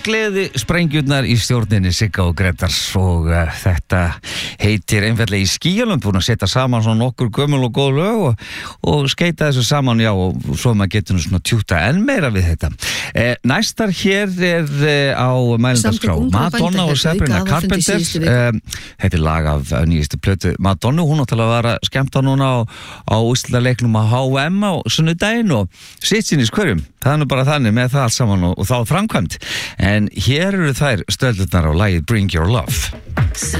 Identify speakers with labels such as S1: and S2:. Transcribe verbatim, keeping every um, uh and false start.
S1: gleði sprengjurnar í stjórninni Sigga og Gretars og uh, þetta heitir einfallega í skýjunum, búin að setja saman svona nokkur gömul og góð lög og, og skeita þessu saman, já, og svo maður getur nú svona tjúta enn meira við þetta. Eh, næstar hér er eh, á mælindarskrá Madonna og Sabrina Carpenter. Eh, þetta er lag af nýjastu plötu Madonna, hún áttalega var að skemmta núna á, á úrslitaleiknum á H M á sunnudaginn og sitt sín í skverjum. Það er nú bara þannig með það allt saman og, og þá framkvæmt. En hér eru þær stöðlurnar á lagið Bring Your Love.